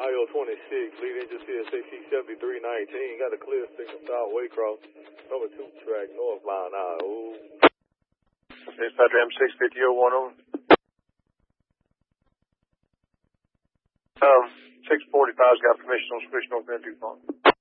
IO-26, lead engine CSAC 7319. Got a clear signal south Waycross, number 2 track, northbound IO. Dispatcher M650-01 over. 645's got permission on switch north end 2 phone.